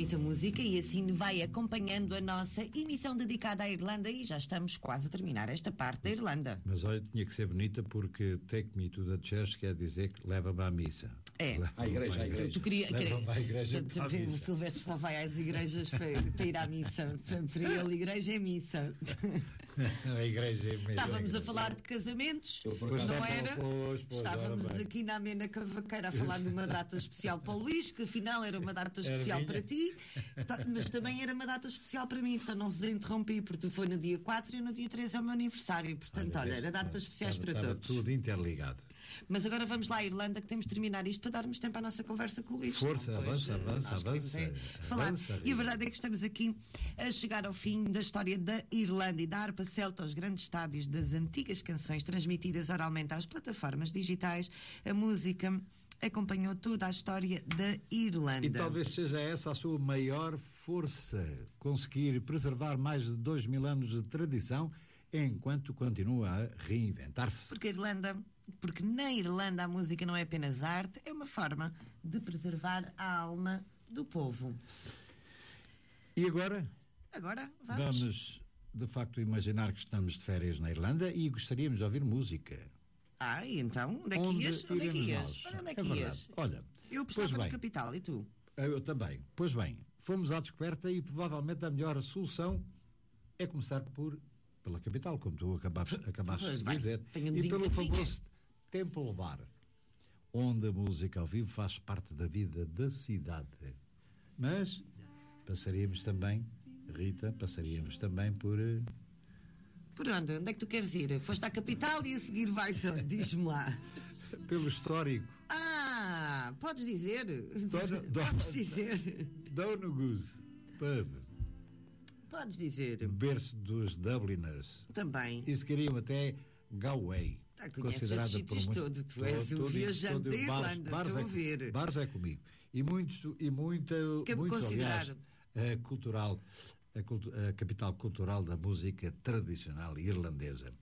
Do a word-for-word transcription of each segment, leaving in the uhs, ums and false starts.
bonita música e assim vai acompanhando a nossa emissão dedicada à Irlanda e já estamos quase a terminar esta parte da Irlanda. Mas olha, tinha que ser bonita porque take me to the church quer dizer que leva-me à missa. É. À igreja, à igreja. Tu, tu queria, Leva-me à igreja para a o missa. Silvestre só vai às igrejas para, para ir à missa. Para ele, a igreja é missa. A igreja é mesmo. Estávamos a falar de casamentos, Pois não está, era? pois, pois, Estávamos ora bem. aqui na Amena Cavaqueira a falar de uma data especial para o Luís, que afinal era uma data Era especial minha. para ti, tá, mas também era uma data especial para mim, só não vos interrompi, porque tu foi no dia quatro e no dia três é o meu aniversário, portanto, olha, era datas especiais estava, para estava todos. tudo interligado. Mas agora vamos lá à Irlanda, que temos de terminar isto para darmos tempo à nossa conversa com o Luís. Força, Não, pois, avança, eh, avança, nós queremos avança, é falar. avança, E a Rita. verdade é que estamos aqui a chegar ao fim da história da Irlanda e da harpa celta aos grandes estádios das antigas canções transmitidas oralmente às plataformas digitais. A música acompanhou toda a história da Irlanda. E talvez seja essa a sua maior força, conseguir preservar mais de dois mil anos de tradição enquanto continua a reinventar-se. Porque a Irlanda, porque na Irlanda a música não é apenas arte, é uma forma de preservar a alma do povo. E agora Agora vamos. vamos, de facto, imaginar que estamos de férias na Irlanda e gostaríamos de ouvir música. Ah, e então, onde é que Onde ias? Onde é que iremos ias? nós? Ora, onde é que É ias? verdade. Olha, Eu pois postava na bem. capital, e tu? Eu também. Pois bem, fomos à descoberta e provavelmente a melhor solução é começar por pela capital, como tu acabaste, acabaste Pois de bem, dizer, tenho um e dedinho pelo de vinha. famoso Temple Bar, onde a música ao vivo faz parte da vida da cidade. Mas passaríamos também, Rita, passaríamos também por... eh, Por onde? Onde é que tu queres ir? Foste à capital e a seguir vais onde? Diz-me lá. pelo histórico Ah, podes dizer. Dona- Podes dizer. Donegus Pub, Podes dizer. berço dos Dubliners. Também. E se queriam até Galway, Ah, conheces esses sítios todos, tu és um viajante da Irlanda, estou a ver. Bares é comigo. E muitos, e muita, Que é muitos, considerado. aliás, a cultural, a, cultu- a capital cultural da música tradicional irlandesa.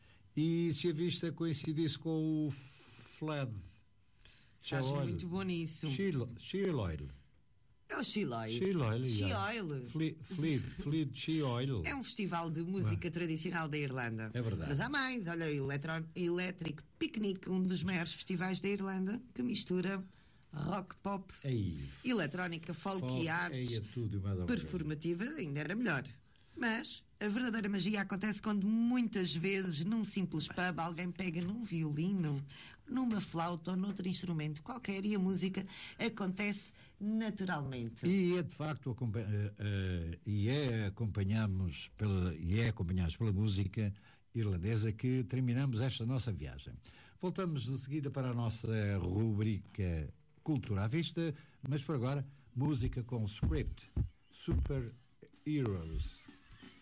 E se a vista coincidisse com o Fled, Estás muito bom nisso. Sheoil. É o Sheoil. Sheoil. Sheoil. Fleet, Fleet Sheoil. É um festival de música tradicional da Irlanda. É verdade. Mas há mais. Olha, o Electron- Electric Picnic, um dos maiores festivais da Irlanda, que mistura rock, pop, Ei, eletrónica, folk, folk, e arte ei, é tudo e mais alguma coisa. performativa, ainda era melhor. Mas a verdadeira magia acontece quando muitas vezes num simples pub alguém pega num violino, numa flauta ou noutro instrumento qualquer e a música acontece naturalmente. E é de facto acompa- eh, eh, e é acompanhamos pela e é acompanhados pela música irlandesa que terminamos esta nossa viagem. Voltamos de seguida para a nossa rubrica Cultura à Vista, mas por agora música com script Super Heroes.